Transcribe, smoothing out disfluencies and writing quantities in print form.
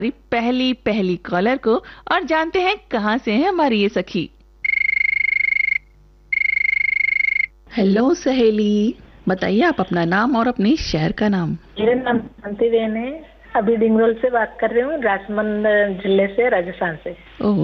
पहली पहली कॉलर को और जानते हैं कहाँ से है हमारी ये सखी। हेलो सहेली, बताइए आप अपना नाम और अपने शहर का नाम। मेरा नाम शांति बेन है। अभी डिंगरोल से बात कर रही हूँ, राजमंद जिले से, राजस्थान से। ओह,